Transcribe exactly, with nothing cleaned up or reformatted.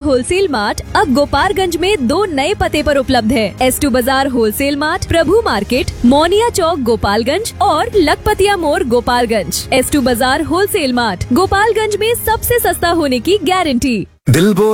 Wholesale mart अब गोपालगंज में दो नए पते पर उपलब्ध है। एस टू बाजार होलसेल मार्ट, प्रभु मार्केट, मोनिया चौक गोपालगंज और लखपतिया मोड़ गोपालगंज। एस टू बाजार होलसेल मार्ट, गोपालगंज में सबसे सस्ता होने की गारंटी। दिल बोल